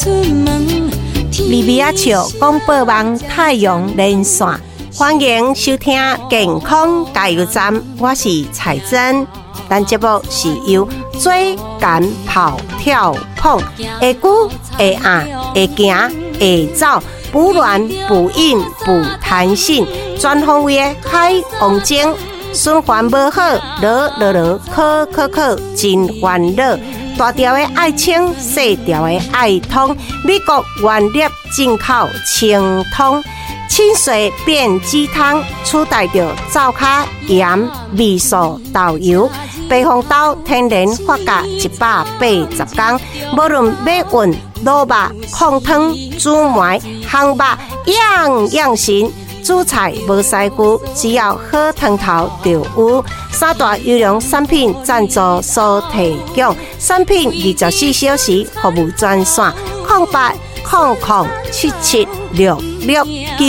米米亚笑广播网太阳连线，欢迎收听健康加油站，我是彩珍。咱节目是由最敢跑跳碰，会久会硬会行会走，补卵补阴补弹性，全方位的海王精，循环无好，咳，真烦恼。大条的爱清，细条的爱通，美国原粒进口清通，清水变鸡汤，取代着灶卡盐、味素、豆油。白红豆天然发酵180天，无论要运、卤肉、控汤、煮糜、烘肉，样神。煮菜无师傅，只要好汤头就有。三大优良产品赞助所提供，产品24小时服务专线：0800776669。